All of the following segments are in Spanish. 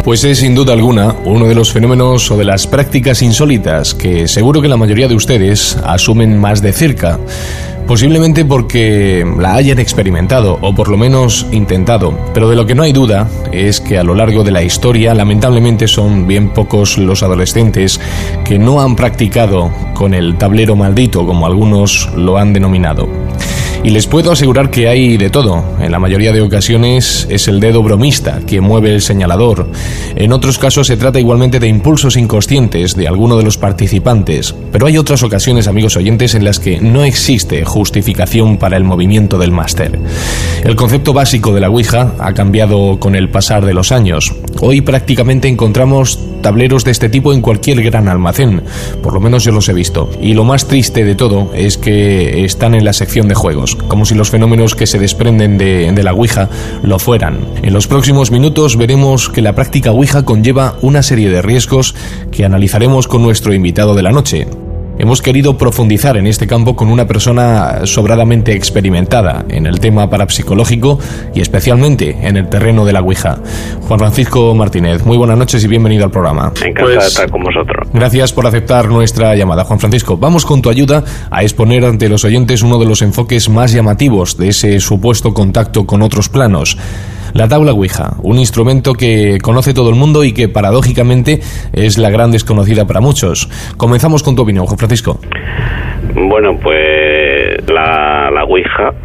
Pues es sin duda alguna uno de los fenómenos o de las prácticas insólitas que seguro que la mayoría de ustedes asumen más de cerca. Posiblemente porque la hayan experimentado o por lo menos intentado, pero de lo que no hay duda es que a lo largo de la historia lamentablemente son bien pocos los adolescentes que no han practicado con el tablero maldito, como algunos lo han denominado. Y les puedo asegurar que hay de todo. En la mayoría de ocasiones es el dedo bromista quien mueve el señalador. En otros casos se trata igualmente de impulsos inconscientes de alguno de los participantes. Pero hay otras ocasiones, amigos oyentes, en las que no existe justificación para el movimiento del máster. El concepto básico de la Ouija ha cambiado con el pasar de los años. Hoy prácticamente encontramos tableros de este tipo en cualquier gran almacén. Por lo menos yo los he visto. Y lo más triste de todo es que están en la sección de juegos, como si los fenómenos que se desprenden de la Ouija lo fueran. En los próximos minutos veremos que la práctica Ouija conlleva una serie de riesgos que analizaremos con nuestro invitado de la noche. Hemos querido profundizar en este campo con una persona sobradamente experimentada en el tema parapsicológico y especialmente en el terreno de la Ouija. Juan Francisco Martínez, muy buenas noches y bienvenido al programa. Encantado de estar con vosotros. Gracias por aceptar nuestra llamada, Juan Francisco. Vamos con tu ayuda a exponer ante los oyentes uno de los enfoques más llamativos de ese supuesto contacto con otros planos. La tabla Ouija, un instrumento que conoce todo el mundo y que paradójicamente es la gran desconocida para muchos. Comenzamos con tu opinión, Juan Francisco. Bueno, pues la Ouija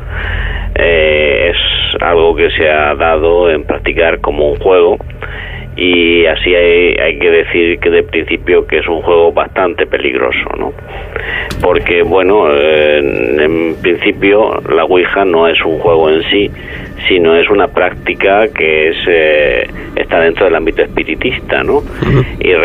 es algo que se ha dado en practicar como un juego, y así hay que decir que de principio que es un juego bastante peligroso, ¿no? Porque, bueno, en principio la Ouija no es un juego en sí, sino es una práctica que está dentro del ámbito espiritista, ¿no? Y